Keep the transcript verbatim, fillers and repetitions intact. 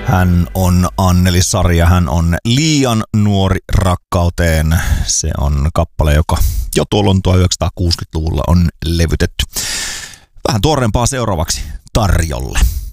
Hän on Anneli Sari ja hän on Liian nuori rakkauteen. Se on kappale, joka jo tuolloin tuhatyhdeksänsataakuusikymmentäluvulla on levytetty. Vähän tuoreempaa seuraavaksi tarjolle.